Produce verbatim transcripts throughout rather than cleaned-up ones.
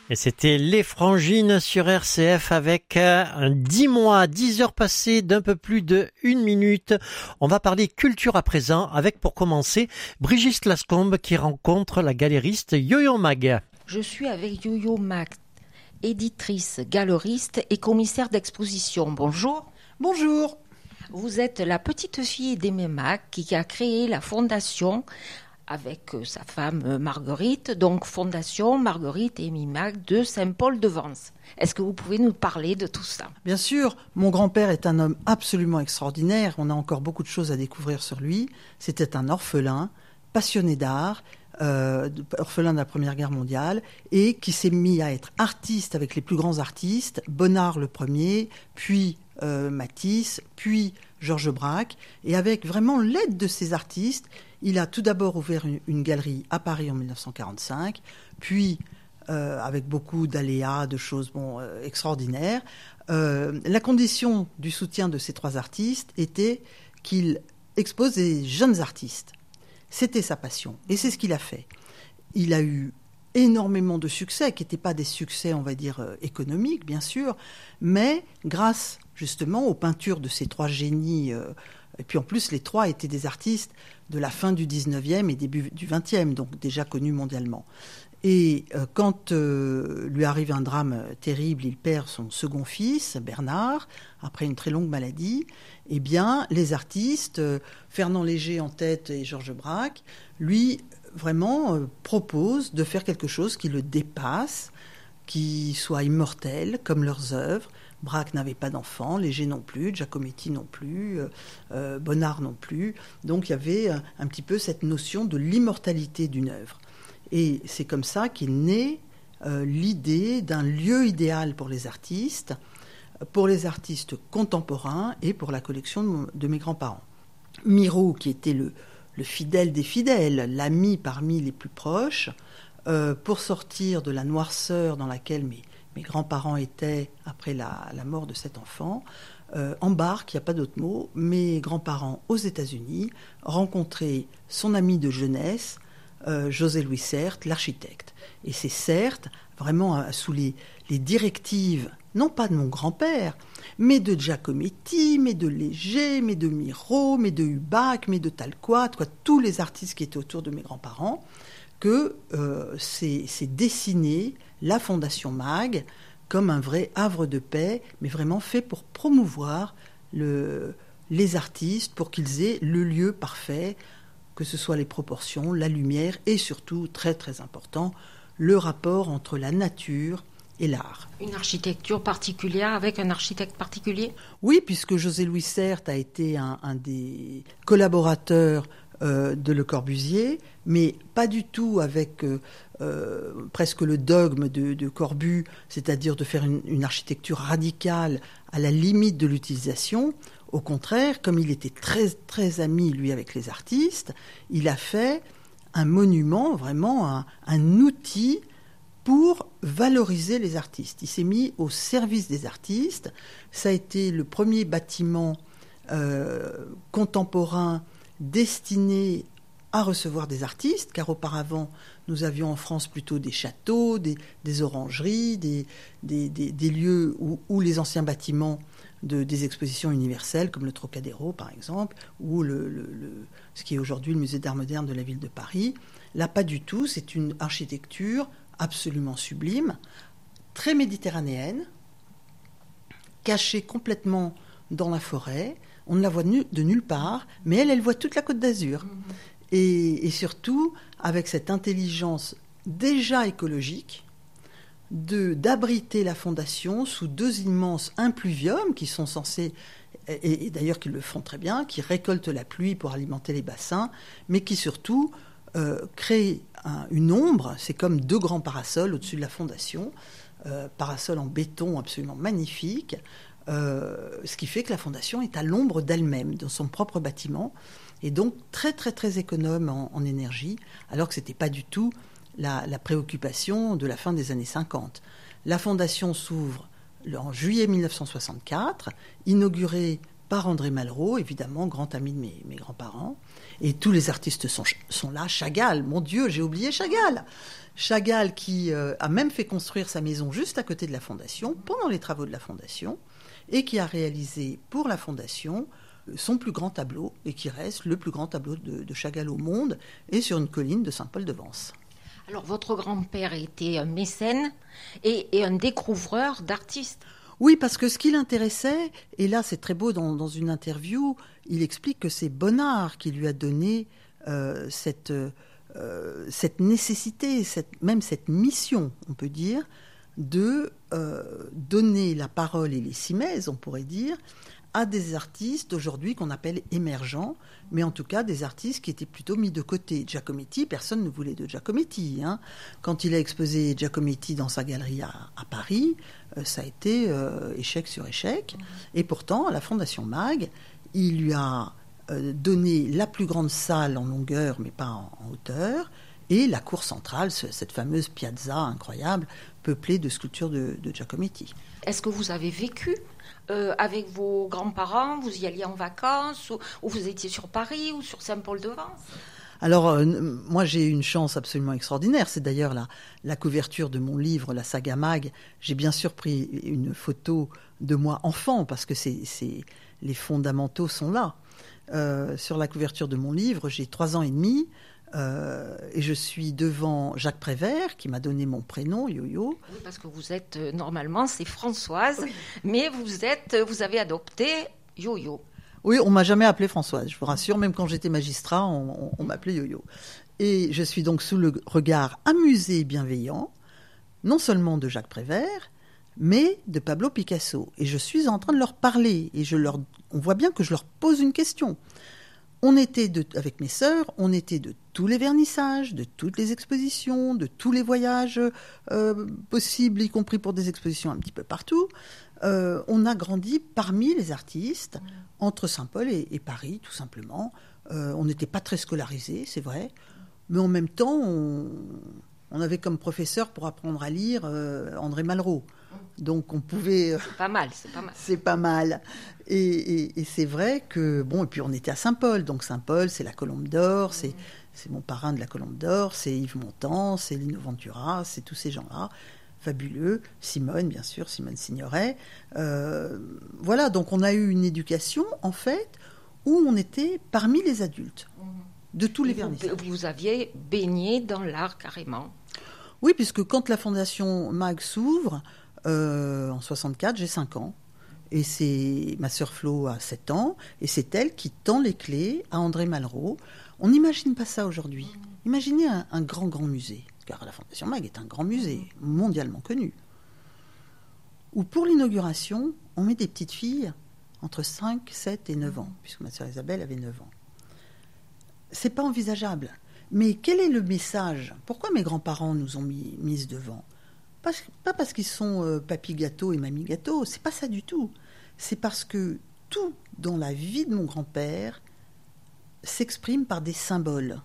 Et c'était Les Frangines sur R C F avec euh, dix mois, dix heures passées d'un peu plus de une minute. On va parler culture à présent avec, pour commencer, Brigitte Lascombe qui rencontre la galériste Yo-Yo Mag. Je suis avec Yo-Yo Mag, éditrice, galeriste et commissaire d'exposition. Bonjour. Bonjour. Vous êtes la petite fille d'Aimé Mag qui a créé la fondation avec sa femme Marguerite, donc Fondation Marguerite et Aimé Mag de Saint-Paul-de-Vence. Est-ce que vous pouvez nous parler de tout ça ? Bien sûr, mon grand-père est un homme absolument extraordinaire. On a encore beaucoup de choses à découvrir sur lui. C'était un orphelin, passionné d'art, euh, orphelin de la Première Guerre mondiale, et qui s'est mis à être artiste avec les plus grands artistes, Bonnard le premier, puis euh, Matisse, puis Georges Braque, et avec vraiment l'aide de ces artistes, il a tout d'abord ouvert une, une galerie à Paris en dix-neuf cent quarante-cinq, puis euh, avec beaucoup d'aléas, de choses bon, euh, extraordinaires. Euh, la condition du soutien de ces trois artistes était qu'il expose des jeunes artistes. C'était sa passion, et c'est ce qu'il a fait. Il a eu énormément de succès, qui n'étaient pas des succès, on va dire, euh, économiques, bien sûr, mais grâce justement aux peintures de ces trois génies. Euh, et puis en plus, les trois étaient des artistes de la fin du dix-neuvième et début du vingtième, donc déjà connus mondialement. Et euh, quand euh, lui arrive un drame terrible, il perd son second fils, Bernard, après une très longue maladie, eh bien, les artistes, euh, Fernand Léger en tête et Georges Braque, lui, vraiment euh, proposent de faire quelque chose qui le dépasse, qui soit immortel, comme leurs œuvres. Braque n'avait pas d'enfant, Léger non plus, Giacometti non plus, euh, Bonnard non plus. Donc il y avait un, un petit peu cette notion de l'immortalité d'une œuvre. Et c'est comme ça qu'est née euh, l'idée d'un lieu idéal pour les artistes, pour les artistes contemporains et pour la collection de, mon, de mes grands-parents. Miro, qui était le, le fidèle des fidèles, l'ami parmi les plus proches, euh, pour sortir de la noirceur dans laquelle mes Mes grands-parents étaient, après la, la mort de cet enfant, euh, embarquent, il n'y a pas d'autre mot, mes grands-parents aux États-Unis, rencontraient son ami de jeunesse, euh, José Louis Certes, l'architecte. Et c'est Certes, vraiment euh, sous les, les directives, non pas de mon grand-père, mais de Giacometti, mais de Léger, mais de Miro, mais de Hubac, mais de Talquat, quoi, tous les artistes qui étaient autour de mes grands-parents, que euh, c'est, c'est dessiné la Fondation Mag comme un vrai havre de paix, mais vraiment fait pour promouvoir le, les artistes, pour qu'ils aient le lieu parfait, que ce soit les proportions, la lumière et surtout, très très important, le rapport entre la nature et l'art. Une architecture particulière avec un architecte particulier ? Oui, puisque José Louis Certes a été un, un des collaborateurs Euh, de Le Corbusier, mais pas du tout avec euh, euh, presque le dogme de, de Corbu, c'est-à-dire de faire une, une architecture radicale à la limite de l'utilisation. Au contraire, comme il était très, très ami, lui, avec les artistes, il a fait un monument, vraiment un, un outil pour valoriser les artistes. Il s'est mis au service des artistes. Ça a été le premier bâtiment euh, contemporain destiné à recevoir des artistes, car auparavant, nous avions en France plutôt des châteaux, des, des orangeries, des, des, des, des lieux où, où les anciens bâtiments de, des expositions universelles, comme le Trocadéro, par exemple, ou le, le, le, ce qui est aujourd'hui le musée d'art moderne de la ville de Paris. Là, pas du tout. C'est une architecture absolument sublime, très méditerranéenne, cachée complètement dans la forêt. On ne la voit de nulle part, mais elle, elle voit toute la Côte d'Azur. Mmh. Et, et surtout, avec cette intelligence déjà écologique, de, d'abriter la Fondation sous deux immenses impluviums qui sont censés, et, et d'ailleurs qui le font très bien, qui récoltent la pluie pour alimenter les bassins, mais qui surtout euh, créent un, une ombre. C'est comme deux grands parasols au-dessus de la Fondation, euh, parasols en béton absolument magnifiques. Euh, ce qui fait que la Fondation est à l'ombre d'elle-même, dans son propre bâtiment, et donc très très très économe en, en énergie, alors que ce n'était pas du tout la, la préoccupation de la fin des années cinquante. La Fondation s'ouvre en juillet dix-neuf cent soixante-quatre, inaugurée par André Malraux, évidemment, grand ami de mes, mes grands-parents. Et tous les artistes sont, sont là. Chagall, mon Dieu, j'ai oublié Chagall. Chagall qui euh, a même fait construire sa maison juste à côté de la Fondation, pendant les travaux de la Fondation, et qui a réalisé pour la Fondation son plus grand tableau, et qui reste le plus grand tableau de, de Chagall au monde, et sur une colline de Saint-Paul-de-Vence. Alors, votre grand-père était un mécène et, et un découvreur d'artistes. Oui, parce que ce qui l'intéressait, et là c'est très beau dans, dans une interview, il explique que c'est Bonnard qui lui a donné euh, cette, euh, cette nécessité, cette, même cette mission, on peut dire, de euh, donner la parole et les cimaises, on pourrait dire, à des artistes aujourd'hui qu'on appelle émergents, mais en tout cas des artistes qui étaient plutôt mis de côté. Giacometti, personne ne voulait de Giacometti. Hein. Quand il a exposé Giacometti dans sa galerie à, à Paris, euh, ça a été euh, échec sur échec. Et pourtant, à la Fondation Mag, il lui a euh, donné la plus grande salle en longueur, mais pas en, en hauteur, et la cour centrale, cette fameuse piazza incroyable, peuplée de sculptures de, de Giacometti. Est-ce que vous avez vécu euh, avec vos grands-parents? Vous y alliez en vacances ou, ou vous étiez sur Paris ou sur Saint-Paul-de-Vence? Alors, euh, moi, j'ai eu une chance absolument extraordinaire. C'est d'ailleurs la, la couverture de mon livre, la saga Mag. J'ai bien sûr pris une photo de moi enfant, parce que c'est, c'est, les fondamentaux sont là. Euh, sur la couverture de mon livre, j'ai trois ans et demi. Euh, et je suis devant Jacques Prévert qui m'a donné mon prénom, Yo-Yo. Oui, parce que vous êtes, euh, normalement, c'est Françoise, oui. Mais vous êtes, vous avez adopté Yo-Yo. Oui, on m'a jamais appelée Françoise, je vous rassure, même quand j'étais magistrat, on, on, on m'appelait Yo-Yo. Et je suis donc sous le regard amusé et bienveillant, non seulement de Jacques Prévert, mais de Pablo Picasso. Et je suis en train de leur parler, et je leur, on voit bien que je leur pose une question. On était, de, avec mes sœurs, on était de tous les vernissages, de toutes les expositions, de tous les voyages euh, possibles, y compris pour des expositions un petit peu partout. Euh, on a grandi parmi les artistes, entre Saint-Paul et, et Paris, tout simplement. Euh, on n'était pas très scolarisés, c'est vrai, mais en même temps, on, on avait comme professeur pour apprendre à lire euh, André Malraux. Donc on pouvait... C'est pas mal, c'est pas mal. C'est pas mal. Et, et, et c'est vrai que... Bon, et puis on était à Saint-Paul. Donc Saint-Paul, c'est la Colombe d'Or, c'est, c'est mon parrain de la Colombe d'Or, c'est Yves Montand, c'est Lino Ventura, c'est tous ces gens-là. Fabuleux. Simone, bien sûr, Simone Signoret. Euh, voilà, donc on a eu une éducation, en fait, où on était parmi les adultes, de tous les vernissages. Vous, vous aviez baigné dans l'art carrément. Oui, puisque quand la Fondation Mag s'ouvre... Euh, en soixante-quatre, j'ai cinq ans. Et c'est ma sœur Flo a sept ans. Et c'est elle qui tend les clés à André Malraux. On n'imagine pas ça aujourd'hui. Imaginez un, un grand, grand musée. Car la Fondation Mag est un grand musée, mondialement connu. Où pour l'inauguration, on met des petites filles entre cinq, sept et neuf ans. Puisque ma sœur Isabelle avait neuf ans. C'est pas envisageable. Mais quel est le message? Pourquoi mes grands-parents nous ont mis, mises devant? Pas, pas parce qu'ils sont euh, papy gâteau et mamie gâteau, c'est pas ça du tout. C'est parce que tout dans la vie de mon grand-père s'exprime par des symboles.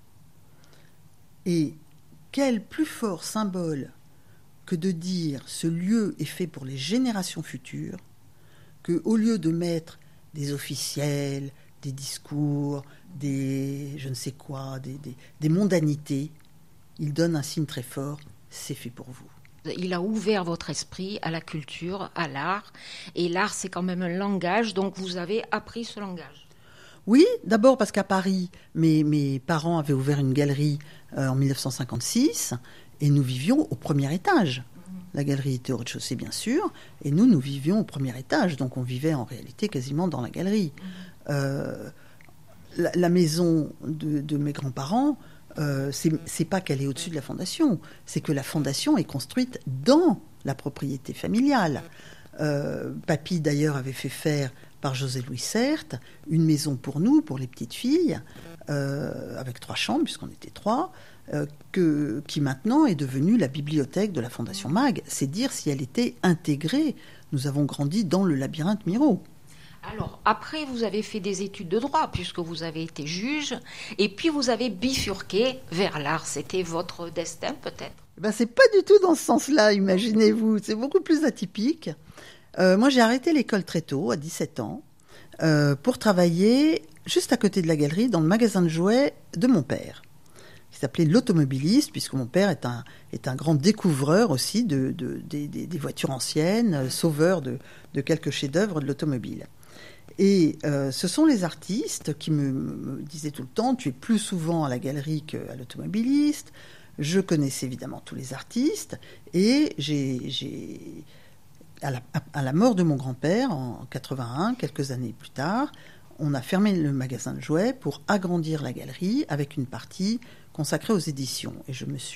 Et quel plus fort symbole que de dire ce lieu est fait pour les générations futures, que au lieu de mettre des officiels, des discours, des je ne sais quoi, des, des, des mondanités, il donne un signe très fort, c'est fait pour vous. Il a ouvert votre esprit à la culture, à l'art. Et l'art, c'est quand même un langage, donc vous avez appris ce langage. Oui, d'abord parce qu'à Paris, mes, mes parents avaient ouvert une galerie euh, en dix-neuf cent cinquante-six et nous vivions au premier étage. Mmh. La galerie était au rez-de-chaussée, bien sûr, et nous, nous vivions au premier étage. Donc on vivait en réalité quasiment dans la galerie. Mmh. Euh, la, la maison de, de mes grands-parents... Euh, c'est, c'est pas qu'elle est au-dessus de la fondation, c'est que la fondation est construite dans la propriété familiale. Euh, papy d'ailleurs avait fait faire par José Louis Certes une maison pour nous, pour les petites filles, euh, avec trois chambres puisqu'on était trois, euh, que, qui maintenant est devenue la bibliothèque de la Fondation Mag. C'est dire si elle était intégrée. Nous avons grandi dans le labyrinthe Miro. Alors, après, vous avez fait des études de droit, puisque vous avez été juge, et puis vous avez bifurqué vers l'art. C'était votre destin, peut-être? Ben, c'est pas du tout dans ce sens-là, imaginez-vous. C'est beaucoup plus atypique. Euh, moi, j'ai arrêté l'école très tôt, à dix-sept ans. euh, pour travailler juste à côté de la galerie dans le magasin de jouets de mon père, qui s'appelait l'Automobiliste, puisque mon père est un, est un grand découvreur aussi de, de, de, de, des voitures anciennes, euh, sauveur de, de quelques chefs-d'œuvre de l'automobile. Et euh, ce sont les artistes qui me, me disaient tout le temps, tu es plus souvent à la galerie qu'à l'Automobiliste. Je connaissais évidemment tous les artistes, et j'ai, j'ai à, la, à la mort de mon grand-père en quatre-vingt-un, quelques années plus tard, on a fermé le magasin de jouets pour agrandir la galerie avec une partie consacrée aux éditions. Et je me suis